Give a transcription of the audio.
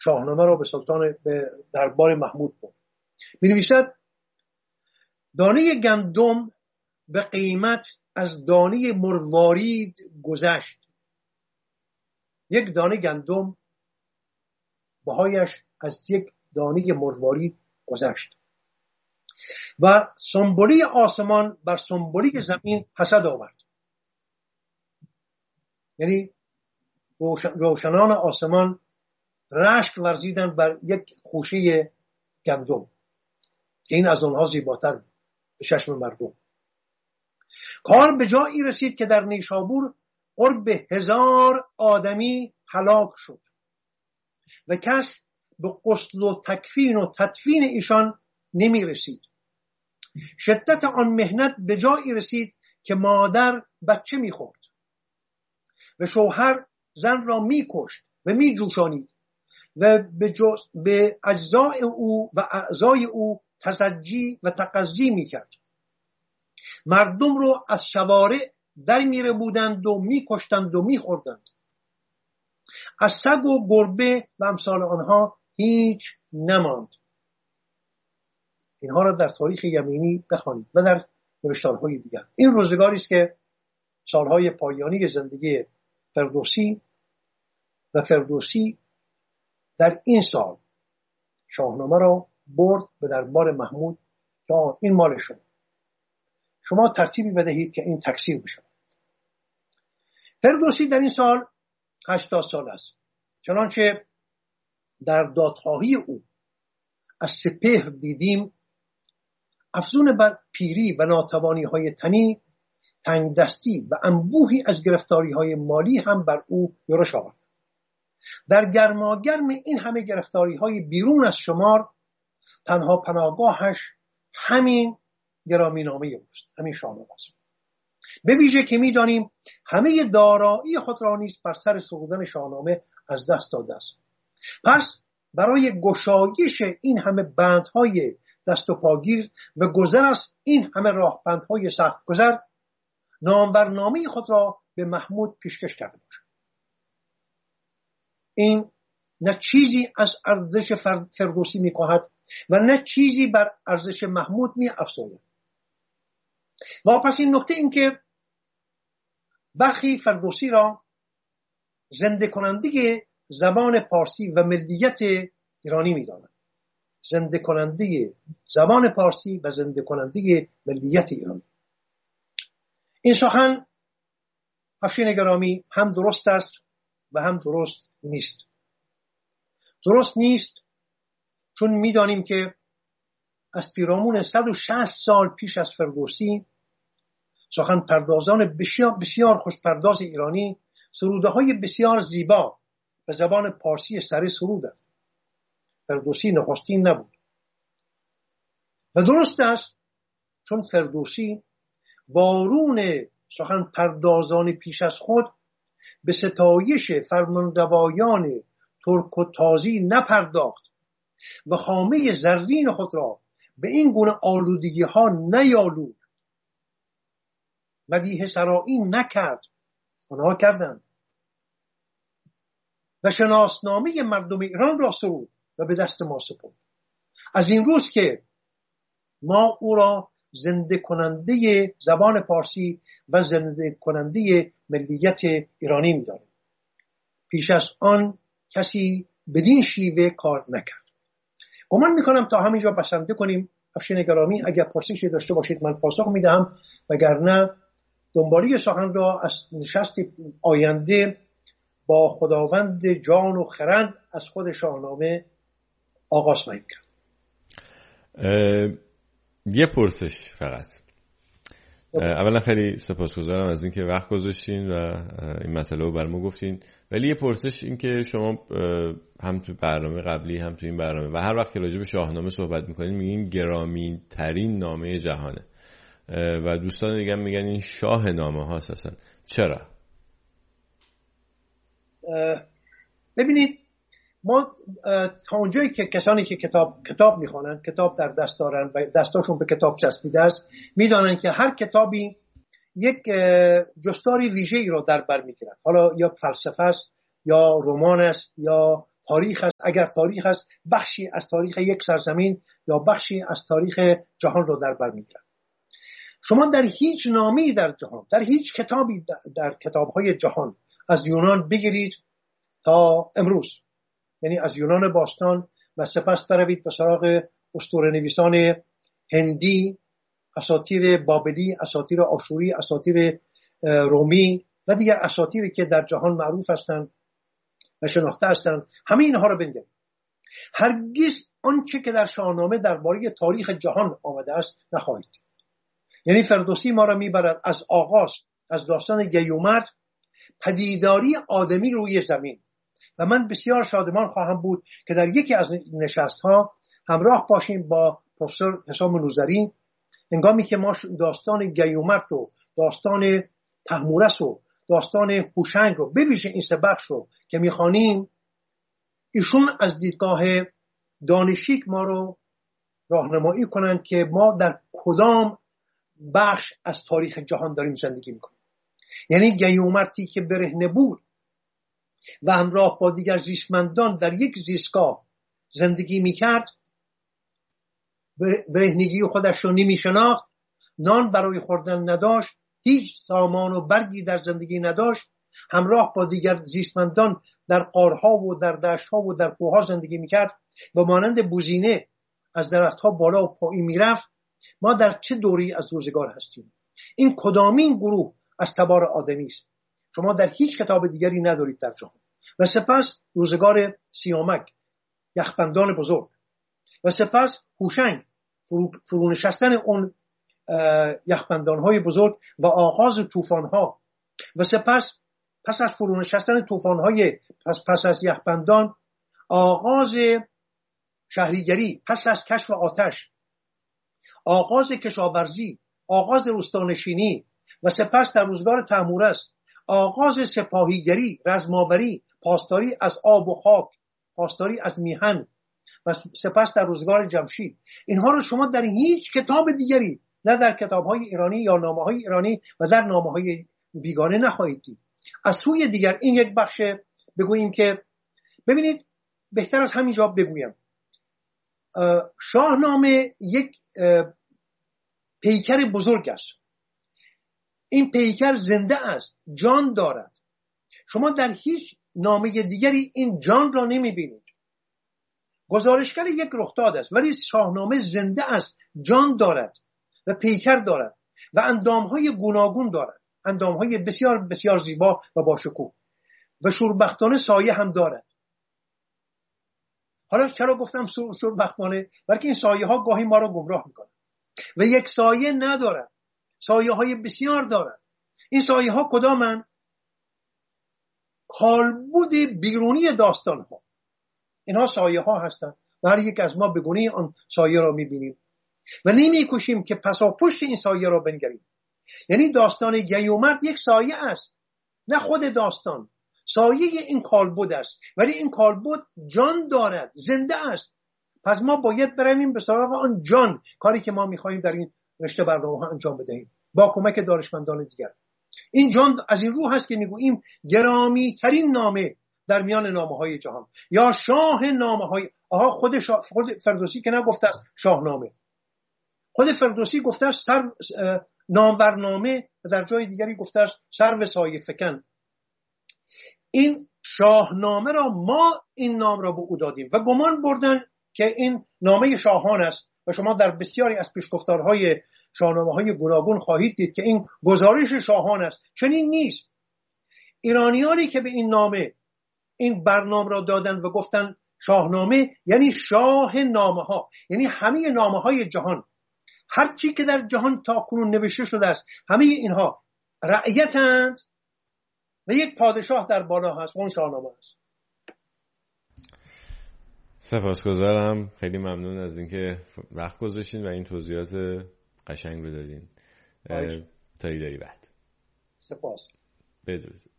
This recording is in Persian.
شاهنامه را به دربار محمود برد. می‌نویسد دانه گندم به قیمت از دانه مروارید گذشت. یک دانه گندم بهایش از یک دانه مروارید گذشت و سنبولی آسمان بر سنبولی زمین حسد آورد. یعنی روشنان آسمان رشک ورزیدن بر یک خوشه گندم که این از آنها زیباتر به چشم مردم. کار به جایی رسید که در نیشابور قرب 1000 آدمی هلاک شد و کس به غسل و تکفین و تدفین ایشان نمی رسید. شدت آن مهنت به جایی رسید که مادر بچه می خورد و شوهر زن را می کشت و می جوشانید و به اجزای او و اعضای او تزجی و تقضی می کرد. مردم رو از شوارع در می ربودند و می کشتند و می خوردند. از سگ و گربه و امثال آنها هیچ نماند. اینها را در تاریخ یمینی بخوانید و در نوشتارهای دیگر. این روزگاری است که سالهای پایانی زندگی فردوسی و فردوسی در این سال شاهنامه را برد به دربار محمود تا این مال شما ترتیبی بدهید که این تکثیر بشه. فردوسی در این سال 80 سال است. چنانچه در دادخواهی او از سپهر دیدیم افزون بر پیری و ناتوانی های تنی، تنگ دستی و انبوهی از گرفتاری های مالی هم بر او یورش آورد. در گرماگرم این همه گرفتاری های بیرون از شمار تنها پناهگاهش همین گرامی نامه اوست، همین شاهنامه است. به ویژه که می‌دانیم همه دارایی خود را نیز بر سر سرودن شاهنامه از دست داده است. پس برای گشایش این همه بندهای دست و پاگیر و گذر از این همه راهبندهای سخت گذر نامورنامه خود را به محمود پیشکش کرده باشد. این نه چیزی از ارزش فردوسی می‌کاهد و نه چیزی بر ارزش محمود می‌افزاید. واپس این نکته این که برخی فردوسی را زنده کننده زبان پارسی و ملیت ایرانی می‌دانند. زنده کننده زبان پارسی و زنده کننده ملیت ایرانی. این سخن افشین گرامی هم درست است و هم درست نیست. درست نیست چون می‌دانیم که از پیرامون 160 سال پیش از فردوسی سخن پردازان بسیار خوشپرداز ایرانی سروده های بسیار زیبا به زبان پارسی سره سرودند. فردوسی نخستین نبود. و درست است چون فردوسی بارون سخن پردازان پیش از خود به ستایش فرمانروایان ترک و تازی نپرداخت و خامه زرین خود را به این گونه آلودگی ها نیالود، مدیح سرایی نکرد، آنها کردند و شناسنامه مردم ایران را سرود و به دست ما سپرد. از این روز که ما او را زنده کننده زبان پارسی و زنده کننده ملیت ایرانی می‌دانیم. پیش از آن کسی بدین شیوه کار نکرد. گمان می‌کنم تا همینجا بسنده کنیم. افشین گرامی اگر پرسشی داشته باشید من پاسخ می‌دهم، وگرنه دنبالی سخن را از نشست آینده با خداوند جان و خرد از خود شاهنامه آغاز خواهیم کرد. یه پرسش فقط. اولا خیلی سپاسگزارم از اینکه وقت گذاشتین و این مطلب رو برام گفتین. ولی یه پرسش این که شما هم تو برنامه قبلی هم تو این برنامه و هر وقت که راجع به شاهنامه صحبت می‌کنین میگین گرامی ترین نامه جهانه و دوستان دیگه میگن این شاه نامه هاست. اصلا چرا؟ ببینید ما تا اونجایی که کسانی که کتاب میخوانند، کتاب در دست دارن و دستاشون به کتاب چسبیده است، میدانند که هر کتابی یک جستاری ویژه‌ای را در بر میگیرد. حالا یا فلسفه است یا رمان است یا تاریخ است، اگر تاریخ است، بخشی از تاریخ یک سرزمین یا بخشی از تاریخ جهان رو در بر میگیرد. شما در هیچ نامه‌ای در جهان، در هیچ کتابی در کتاب‌های جهان، از یونان بگیرید تا امروز، یعنی از یونان باستان و سپس بروید به سراغ اسطوره‌نویسان هندی، اساطیر بابلی، اساطیر آشوری، اساطیر رومی و دیگر اساطیری که در جهان معروف هستند و شناخته هستند، همه اینها رو بنگرید. هرگز آنچه که در شاهنامه درباره تاریخ جهان آمده است نخواهید. یعنی فردوسی ما را میبرد از آغاز، از داستان گیومرد، پدیداری آدمی روی زمین، و من بسیار شادمان خواهم بود که در یکی از نشست‌ها همراه باشیم با پروفسور حسام نوذری، هنگامی که ما داستان گیومرد و داستان طهمورث و داستان هوشنگ رو، بویژه این سه بخش رو که میخوانیم، ایشون از دیدگاه دانشیک ما رو راهنمایی کنند که ما در کدام بخش از تاریخ جهان داریم زندگی میکنیم. یعنی گیومردی که برهنه بود و همراه با دیگر زیستمندان در یک زیستگاه زندگی میکرد، برهنگی خودش رو نمیشناخت، نان برای خوردن نداشت، هیچ سامان و برگی در زندگی نداشت، همراه با دیگر زیستمندان در غارها و در دشت‌ها و در کوه‌ها زندگی میکرد و مانند بوزینه از درخت‌ها بالا و پایین میرفت. ما در چه دوری از روزگار هستیم؟ این کدامین گروه از تبار آدمی است؟ شما در هیچ کتاب دیگری ندارید در جهان. و سپس روزگار سیامک، یخبندان بزرگ، و سپس هوشنگ، فرونشستن اون یخبندان‌های بزرگ و آغاز طوفان‌ها، و سپس پس از فرونشستن طوفان‌های پس از یخبندان آغاز شهریگری، پس از کشف آتش آغاز کشاورزی، آغاز روستانشینی، و سپس در روزگار طهمورث آغاز سپاهیگری، رزماوری، پاسداری از آب و خاک، پاسداری از میهن، و سپس در روزگار جمشید. اینها رو شما در هیچ کتاب دیگری، نه در کتاب‌های ایرانی یا نامه‌های ایرانی و در نامه‌های بیگانه نخواهید دید. از سوی دیگر این یک بخش بگوییم که ببینید، بهتر از همینجا بگویم، شاهنامه یک پیکر بزرگ است. این پیکر زنده است، جان دارد. شما در هیچ نامه دیگری این جان را نمیبینید. گزارشگر یک رخداد است، ولی شاهنامه زنده است، جان دارد و پیکر دارد و اندامهای گوناگون دارد، اندامهای بسیار بسیار زیبا و باشکوه، و شوربختانه سایه هم دارد. حالا چرا گفتم شوربختانه؟ بلکه این سایه ها گاهی ما را گمراه میکنند و یک سایه ندارد، سایه های بسیار دارد. این سایه ها کدامن؟ کالبد بیرونی داستان ها. اینها سایه ها هستند و هر یک از ما به گونه آن سایه را میبینیم و نمیکوشیم که پسا پشت این سایه را بنگریم. یعنی داستان گیومرد یک سایه است، نه خود داستان. سایه این کالبد است، ولی این کالبد جان دارد، زنده است. پس ما باید برویم به سراغ آن جان، کاری که ما میخواهیم در این رشته برنامه ها انجام بدهیم با کمک دانشمندان دیگر. این جان از این روح هست که میگوییم گرامی ترین نامه در میان نامه های جهان، یا شاه نامه های. خود فردوسی که نگفته است شاهنامه، خود فردوسی گفته است نامورنامه، و در جای دیگری گفته است سرو سایه فکن. این شاهنامه را ما این نام را به او دادیم و گمان بردن که این نامه شاهان است و شما در بسیاری از پیشگفتارهای شاهنامه‌های گوناگون خواهید دید که این گزارش شاهان است. چنین نیست. ایرانیانی که به این نامه این برنامه را دادن و گفتن شاهنامه، یعنی شاه نامه ها، یعنی همه نامه های جهان، هر چی که در جهان تا کنون نوشته شده است، همه اینها رعیتند و یک پادشاه در بالا هست، اون شاهنامه است. سپاسگزارم، خیلی ممنون از اینکه وقت گذاشتین و این توضیحات قشنگ رو دادین. تا ایداری بعد. سپاس. بدرود.